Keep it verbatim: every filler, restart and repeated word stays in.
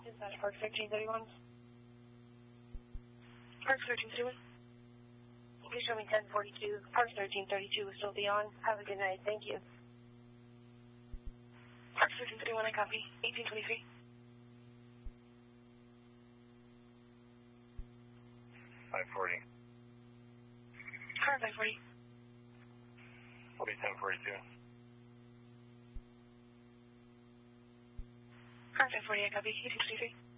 Dispatch Park thirteen thirty-one. Park thirteen thirty-one. Please show me ten forty-two. Park thirteen thirty-two will still be on. Have a good night. Thank you. Park thirteen thirty-one, I copy. eighteen twenty-three. five forty. Car five forty. Will be ten forty-two. Car five forty, I copy. eighteen twenty-three.